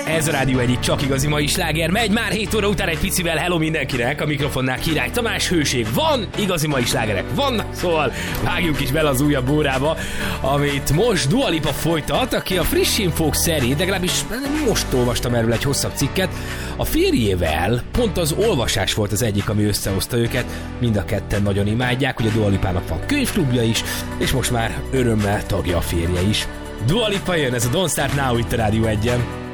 Ez a Rádió egyik csak igazi mai sláger. Megy már 7 óra után egy picivel. Hello mindenkinek, a mikrofonnál Király Tamás. Hőség van, igazi mai slágerek vannak, szóval vágjunk is bele az újabb órába, amit most Dua Lipa folytat, aki a friss infók szerint, legalábbis most olvastam erről egy hosszabb cikket, a férjével pont az olvasás volt az egyik, ami összehozta őket. Mind a ketten nagyon imádják, hogy a Dua Lipának van könyvklubja is, és most már örömmel tagja a férje is. Dua Lipa jön, ez a Don't Start Now itt a Rádió 1-en.